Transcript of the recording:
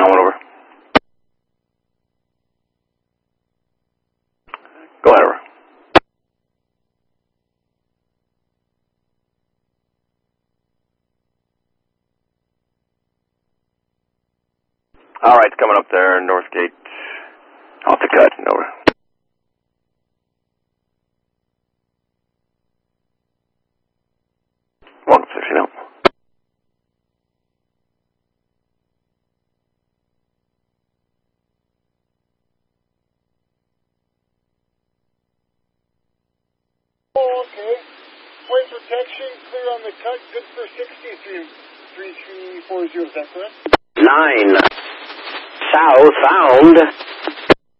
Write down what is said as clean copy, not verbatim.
One over. Go ahead, over. All right, coming up there, North Gate. Off the cut, over. Welcome, 16 up. Oh, okay. Point protection, clear on the cut, good for 63, 3340, is that correct? 9 southbound.